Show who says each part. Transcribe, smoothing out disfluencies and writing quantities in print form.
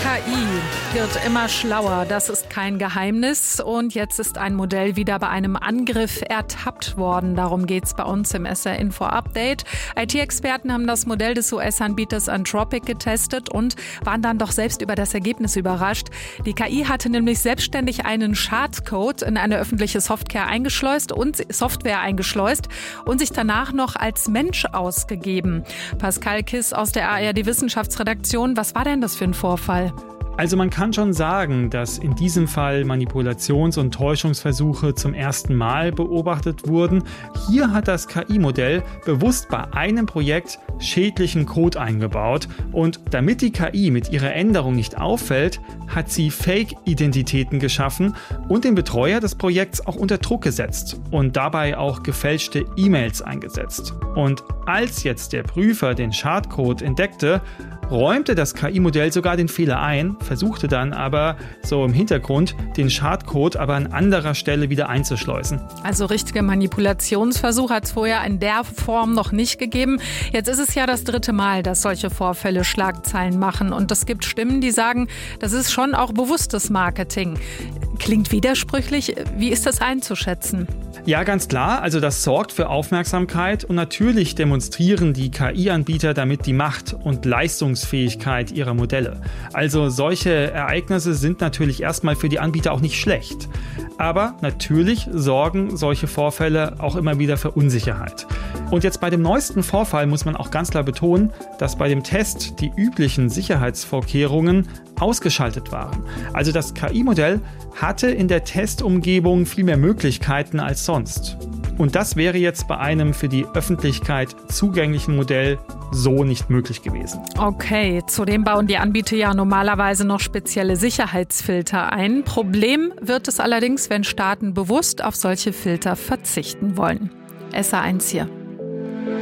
Speaker 1: KI wird immer schlauer, das ist kein Geheimnis. Und jetzt ist ein Modell wieder bei einem Angriff ertappt worden. Darum geht es bei uns im SR Info Update. IT-Experten haben das Modell des US-Anbieters Anthropic getestet und waren dann doch selbst über das Ergebnis überrascht. Die KI hatte nämlich selbstständig einen Schadcode in eine öffentliche Software eingeschleust und sich danach noch als Mensch ausgegeben. Pascal Kiss aus der ARD-Wissenschaftsredaktion. Was war denn das für ein Vorfall?
Speaker 2: Also man kann schon sagen, dass in diesem Fall Manipulations- und Täuschungsversuche zum ersten Mal beobachtet wurden. Hier hat das KI-Modell bewusst bei einem Projekt schädlichen Code eingebaut. Und damit die KI mit ihrer Änderung nicht auffällt, hat sie Fake-Identitäten geschaffen und den Betreuer des Projekts auch unter Druck gesetzt und dabei auch gefälschte E-Mails eingesetzt. Und als jetzt der Prüfer den Schadcode entdeckte, räumte das KI-Modell sogar den Fehler ein, versuchte dann aber so im Hintergrund den Schadcode aber an anderer Stelle wieder einzuschleusen.
Speaker 1: Also richtige Manipulationsversuch hat es vorher in der Form noch nicht gegeben. Jetzt ist es ja das 3. Mal, dass solche Vorfälle Schlagzeilen machen. Und es gibt Stimmen, die sagen, das ist schon auch bewusstes Marketing. Klingt widersprüchlich. Wie ist das einzuschätzen?
Speaker 2: Ja, ganz klar. Also das sorgt für Aufmerksamkeit und natürlich demonstrieren die KI-Anbieter damit die Macht und Leistungsfähigkeit ihrer Modelle. Also solche Ereignisse sind natürlich erstmal für die Anbieter auch nicht schlecht. Aber natürlich sorgen solche Vorfälle auch immer wieder für Unsicherheit. Und jetzt bei dem neuesten Vorfall muss man auch ganz klar betonen, dass bei dem Test die üblichen Sicherheitsvorkehrungen ausgeschaltet waren. Also das KI-Modell hatte in der Testumgebung viel mehr Möglichkeiten als sonst. Und das wäre jetzt bei einem für die Öffentlichkeit zugänglichen Modell so nicht möglich gewesen.
Speaker 1: Okay, zudem bauen die Anbieter ja normalerweise noch spezielle Sicherheitsfilter ein. Problem wird es allerdings, wenn Staaten bewusst auf solche Filter verzichten wollen. SR1 hier.